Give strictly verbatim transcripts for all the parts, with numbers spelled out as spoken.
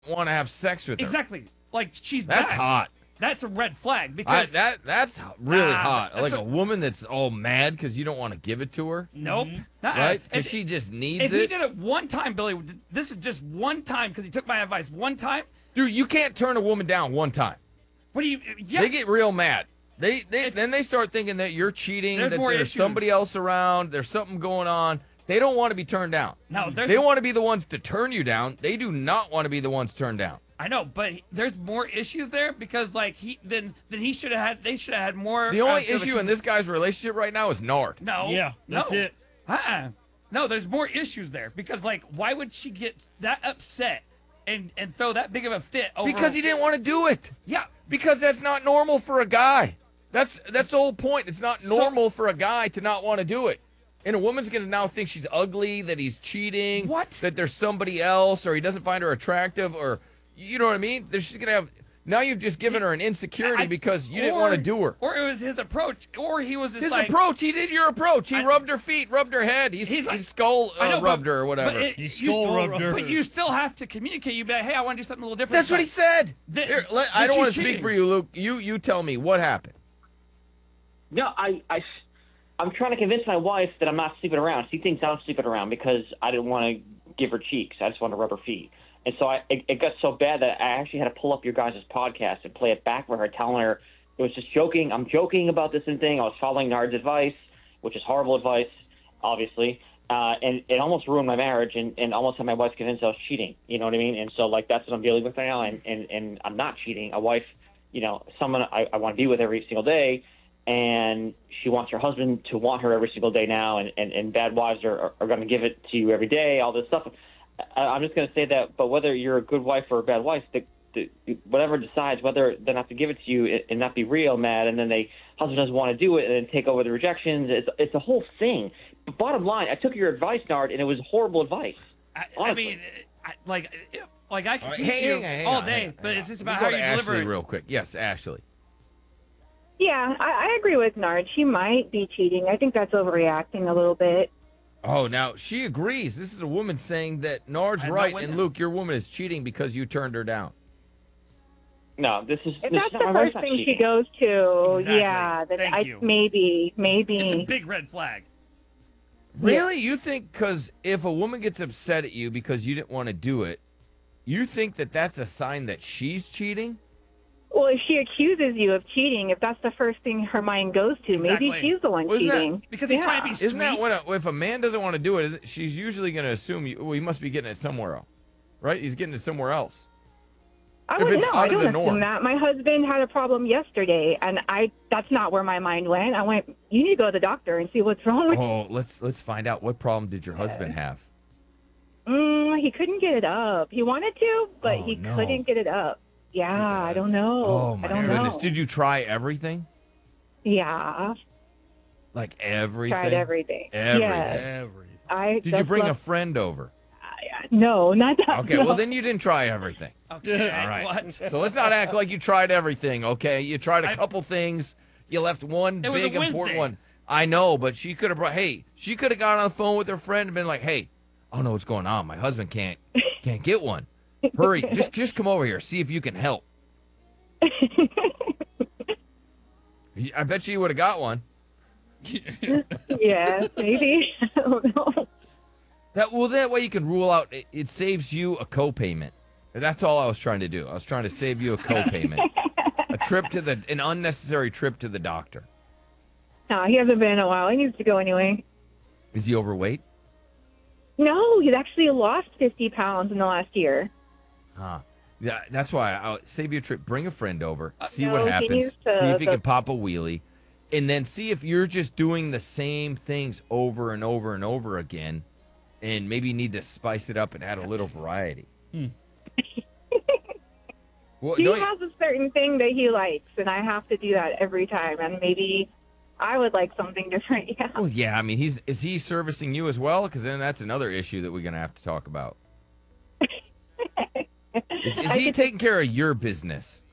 want to have sex with her. Exactly. Like she's That's back. hot. That's a red flag I, because that that's really Nah, hot. that's Like a, a- woman that's all mad because you don't want to give it to her, nope. Nuh-uh. right? Because If, she just needs if it. he did it one time, Billy, this is just one time because he took my advice one time. Dude, you can't turn a woman down one time. What do you? Yeah. They get real mad. They, they then they start thinking that you're cheating, There's that more there's issues. somebody else around, there's something going on. They don't want to be turned down. No, there's- they want to be the ones to turn you down. They do not want to be the ones turned down. I know, but he- there's more issues there because like he then then he should have had they should have had more. The only uh, to issue in this guy's relationship right now is Nard. No. Yeah, that's no. it. Uh-uh. No, there's more issues there because like why would she get that upset and and throw that big of a fit over? Because he didn't want to do it. Yeah. Because that's not normal for a guy. That's that's the whole point. It's not normal for a guy to not want to do it. And a woman's going to now think she's ugly, that he's cheating, What? that there's somebody else, or he doesn't find her attractive, or you know what I mean? There's she's going to have now you've just given her an insecurity I- because you didn't or- want to do her. Or it was his approach, or he was just His like approach, he did your approach. He I- rubbed her feet, rubbed her head. He's, He's like- he skull I uh, know, but- rubbed her or whatever. But it, He you skull still- rubbed her. But you still have to communicate. You be like, hey, I want to do something a little different. That's what he said. That- Here, let, that I don't she's want to speak cheating. for you, Luke. You you tell me what happened. No, I, I, I'm trying to convince my wife that I'm not sleeping around. She thinks I'm sleeping around because I didn't want to give her cheeks. I just wanted to rub her feet. And so I, it, it got so bad that I actually had to pull up your guys' podcast and play it back for her, telling her it was just joking. I'm joking about this and thing. I was following Nard's advice, which is horrible advice, obviously. Uh, and it almost ruined my marriage and, and almost had my wife convinced I was cheating. You know what I mean? And so, like, that's what I'm dealing with right now. And, and, and I'm not cheating. A wife, you know, someone I, I want to be with every single day. And she wants her husband to want her every single day now, and, and, and bad wives are, are, are going to give it to you every day, all this stuff. I, I'm just going to say that, but whether you're a good wife or a bad wife, the, the, whatever decides whether they have to give it to you and not be real mad, and then they husband doesn't want to do it and then take over the rejections, it's, it's a whole thing. But bottom line, I took your advice, Nard, and it was horrible advice. I, I Honestly. mean, I, like, like I can All right, teach hang- you hang on, hang all on, day, hang on, but hang it's on. just Let me about go how to you deliver Ashley it. real quick. Yes, Ashley. Yeah, I, I agree with Nard. She might be cheating. I think that's overreacting a little bit. Oh, now she agrees. This is a woman saying that Nard's I'm not right, with and him. Luke, your woman is cheating because you turned her down. No, this is If this that's is the not, my wife's first not thing she cheating. goes to, Exactly. yeah, then Thank I you. maybe, maybe. It's a big red flag. Really? You think because if a woman gets upset at you because you didn't want to do it, you think that that's a sign that she's cheating? Well, if she accuses you of cheating, if that's the first thing her mind goes to, maybe Exactly. she's the one Well, isn't that- cheating. Because he's yeah. trying to be Isn't that sweet. when a, if a man doesn't want to do it, is it- she's usually going to assume you, well, he must be getting it somewhere else, right? He's getting it somewhere else. I if wouldn't it's know. out I of don't the assume norm. that. My husband had a problem yesterday, and I that's not where my mind went. I went, you need to go to the doctor and see what's wrong with you. Oh, let's let's find out what problem did your husband have? Mm, he couldn't get it up. He wanted to, but Oh, he no. couldn't get it up. Yeah, I don't know. Oh my I don't goodness! know. Did you try everything? Yeah, Like everything? tried everything. Everything. Yes. Everything. I Did you just bring a left- friend over? No, not that. Okay, no. well then you didn't try everything. Okay, All right. what? So let's not act like you tried everything, okay? You tried a I- couple things. You left one It was a big important Wednesday. one. I know, but she could have brought. Hey, she could have got on the phone with her friend and been like, "Hey, I don't know what's going on. My husband can't can't get one. Hurry, just just come over here. See if you can help." I bet you would have got one. Yeah, maybe. I don't know. That well, that way you can rule out. It, it saves you a co-payment. That's all I was trying to do. I was trying to save you a co-payment, a trip to the an unnecessary trip to the doctor. No, he hasn't been in a while. He needs to go anyway. Is he overweight? No, he's actually lost fifty pounds in the last year. Huh. Yeah, that's why I'll save you a trip. Bring a friend over, see no, what he happens, needs to- see if he the- can pop a wheelie, and then see if you're just doing the same things over and over and over again, and maybe you need to spice it up and add a little variety. Well, He don't you- has a certain thing that he likes, and I have to do that every time. And maybe I would like something different. Yeah. well, yeah. I mean, he's is he servicing you as well? Because then that's another issue that we're gonna have to talk about. Is, is I he could- taking care of your business?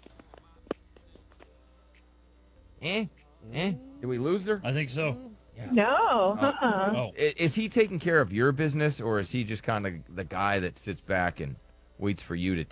Eh? Eh? Did we lose her? I think so. No. Uh-uh. Oh, I- Is he taking care of your business, or is he just kind of the guy that sits back and waits for you to